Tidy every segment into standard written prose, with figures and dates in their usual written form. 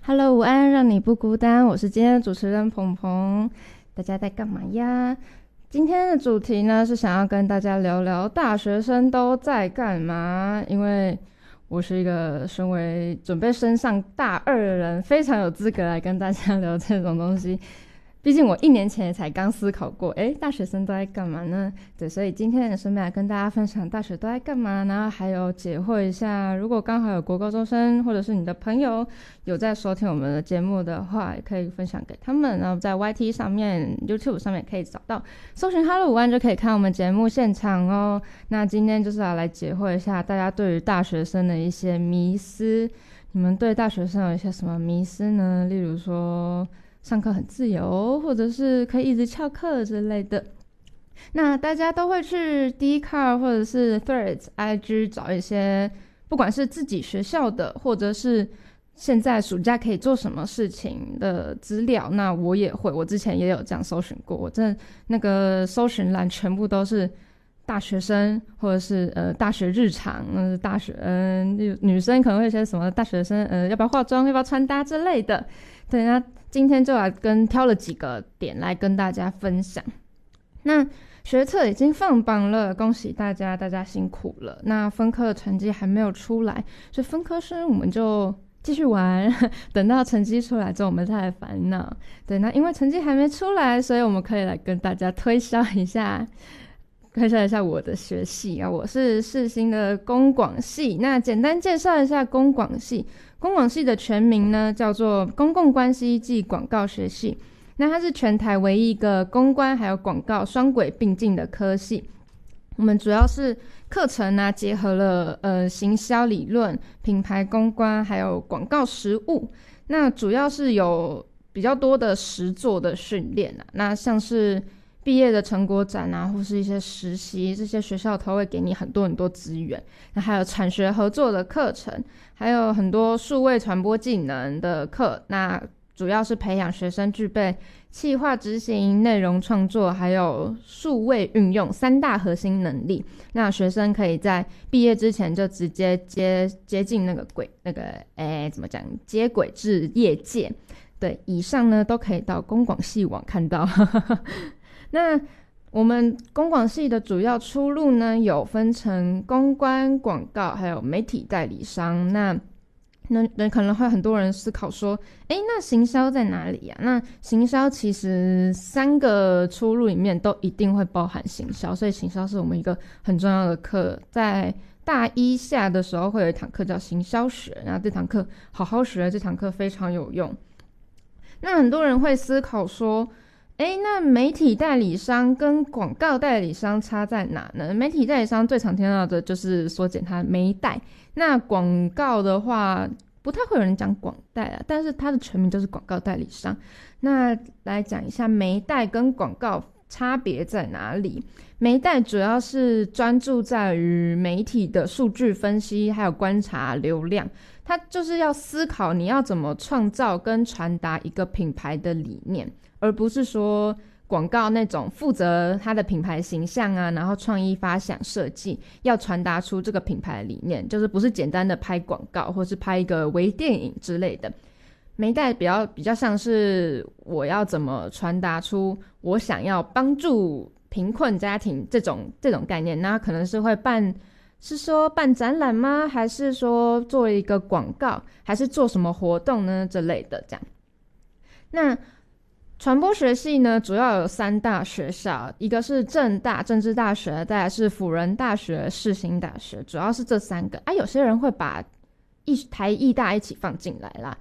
Hello，午安，让你不孤单。我是今天的主持人鹏鹏。大家在干嘛呀？今天的主题呢是想要跟大家聊聊大学生都在干嘛。因为我是一个身为准备升上大二的人，非常有资格来跟大家聊这种东西。毕竟我1年前也才刚思考过，大学生都在干嘛呢？对，所以今天也顺便来跟大家分享大学都在干嘛，然后还有解惑一下，如果刚好有国高中生或者是你的朋友有在收听我们的节目的话，也可以分享给他们。然后在 YT 上面、YouTube 上面可以找到，搜寻 Hello 午安就可以看我们节目现场哦。那今天就是要来解惑一下大家对于大学生的一些迷思。你们对大学生有一些什么迷思呢？例如说上课很自由，或者是可以一直翘课之类的。那大家都会去 Dcard 或者是 Threads、IG 找一些不管是自己学校的，或者是现在暑假可以做什么事情的资料。那我也会，我之前也有这样搜寻过，我真的那个搜寻栏全部都是大学生，或者是大学日常，大学女生可能会有些什么大学生要不要化妆，要不要穿搭之类的。对，那今天就来挑了几个点来跟大家分享。那学测已经放榜了，恭喜大家，大家辛苦了。那分科的成绩还没有出来，所以分科生我们就继续玩，等到成绩出来之后我们再来烦恼。对，那因为成绩还没出来，所以我们可以来跟大家推销一下我的学系啊，我是世新的公广系。那简单介绍一下公广系。公广系的全名呢叫做公共关系暨广告学系。那它是全台唯一一个公关还有广告双轨并进的科系。我们主要是课程啊结合了行销理论、品牌公关还有广告实务。那主要是有比较多的实作的训练啊，那像是毕业的成果展啊，或是一些实习，这些学校都会给你很多很多资源。那还有产学合作的课程，还有很多数位传播技能的课。那主要是培养学生具备企划执行、内容创作还有数位运用3大核心能力。那学生可以在毕业之前就直接接近怎么讲，接轨至业界。对，以上呢都可以到公广系网看到。那我们公广系的主要出路呢，有分成公关、广告还有媒体代理商。那可能会很多人思考说，那行销在哪里啊？那行销其实3个出路里面都一定会包含行销，所以行销是我们一个很重要的课。在大一下的时候会有一堂课叫行销学，然后这堂课好好学，这堂课非常有用。那很多人会思考说，那媒体代理商跟广告代理商差在哪呢？媒体代理商最常听到的就是缩减它媒代，那广告的话不太会有人讲广代啊，但是它的全名就是广告代理商。那来讲一下媒代跟广告差别在哪里。媒代主要是专注在于媒体的数据分析还有观察流量，它就是要思考你要怎么创造跟传达一个品牌的理念，而不是说广告那种负责它的品牌形象啊，然后创意发想设计，要传达出这个品牌的理念，就是不是简单的拍广告或是拍一个微电影之类的。媒代比较像是我要怎么传达出我想要帮助贫困家庭这种概念。那可能是会办展览吗？还是说做一个广告，还是做什么活动呢之类的这样。那传播学系呢，主要有3大学校，一个是政大政治大学，再来是辅仁大学、世新大学，主要是这3个啊。有些人会把台艺大一起放进来啦，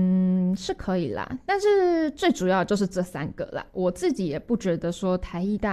是可以啦，但是最主要就是这3个啦。我自己也不觉得说台艺大